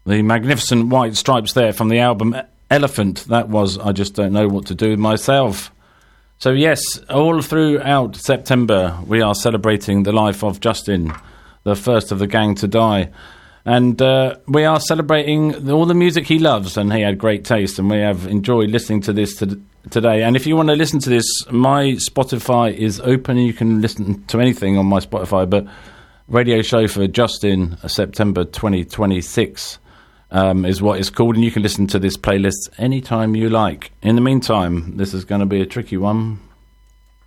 The magnificent White Stripes there from the album Elephant. That was I Just Don't Know What to Do with Myself. So yes, all throughout September we are celebrating the life of Justin, the first of the gang to die. And we are celebrating all the music he loves, and he had great taste, and we have enjoyed listening to this today. And if you want to listen to this, my Spotify is open, and you can listen to anything on my Spotify, but radio show for Justin, September 2026 is what it's called, and you can listen to this playlist anytime you like. In the meantime, this is going to be a tricky one.